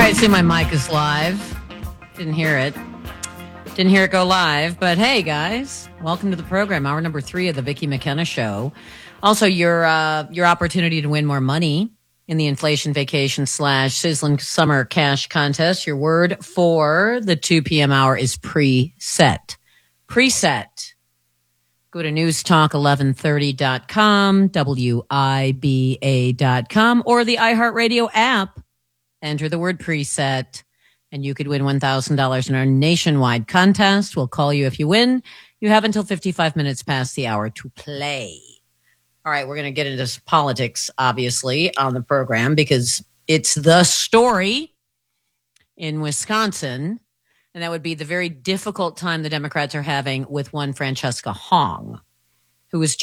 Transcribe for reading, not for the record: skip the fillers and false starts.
I assume my mic is live. Didn't hear it. Didn't hear it go live. But hey, guys, welcome to the program. Hour number 3 of the Vicki McKenna Show. Also, your opportunity to win more money in the Inflation Vacation / Sizzling Summer Cash Contest. Your word for the 2 p.m. hour is preset. Preset. Go to newstalk1130.com, WIBA.com, or the iHeartRadio app. Enter the word preset, and you could win $1,000 in our nationwide contest. We'll call you if you win. You have until 55 minutes past the hour to play. All right, we're going to get into politics, obviously, on the program because it's the story in Wisconsin, and that would be the very difficult time the Democrats are having with one Francesca Hong, who was